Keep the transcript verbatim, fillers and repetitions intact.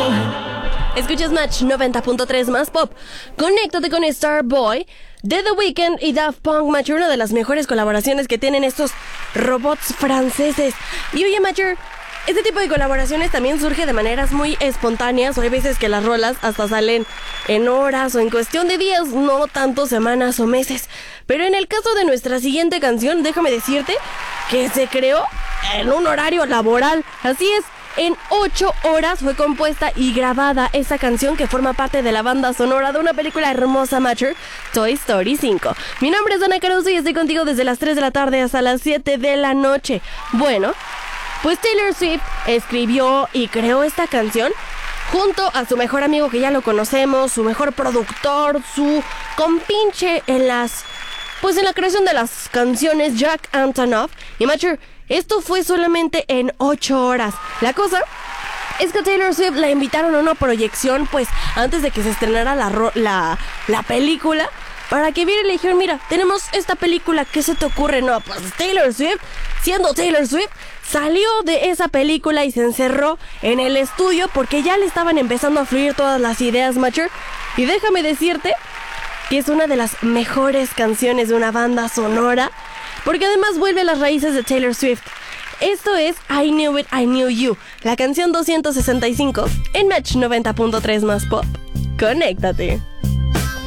Escuchas Match noventa punto tres más pop. Conéctate con Starboy de The Weeknd y Daft Punk, Matcher, una de las mejores colaboraciones que tienen estos robots franceses. Y oye, Matcher, este tipo de colaboraciones también surge de maneras muy espontáneas, o hay veces que las rolas hasta salen en horas o en cuestión de días, no tanto semanas o meses. Pero en el caso de nuestra siguiente canción, déjame decirte que se creó en un horario laboral. Así es, en ocho horas fue compuesta y grabada esta canción que forma parte de la banda sonora de una película hermosa, Matcher, Toy Story cinco. Mi nombre es Ana Caruso y estoy contigo desde las tres de la tarde hasta las siete de la noche. Bueno, pues Taylor Swift escribió y creó esta canción junto a su mejor amigo, que ya lo conocemos, su mejor productor, su compinche en las... pues en la creación de las canciones, Jack Antonoff. Y Matcher, esto fue solamente en ocho horas. La cosa es que Taylor Swift la invitaron a una proyección, pues antes de que se estrenara la, ro- la, la película, para que viera y le dijeron, mira, tenemos esta película, ¿qué se te ocurre? No, pues Taylor Swift, siendo Taylor Swift, salió de esa película y se encerró en el estudio porque ya le estaban empezando a fluir todas las ideas, Matcher. Y déjame decirte que es una de las mejores canciones de una banda sonora, porque además vuelve a las raíces de Taylor Swift. Esto es I Knew It, I Knew You, la canción doscientos sesenta y cinco en Match noventa punto tres más pop. Conéctate.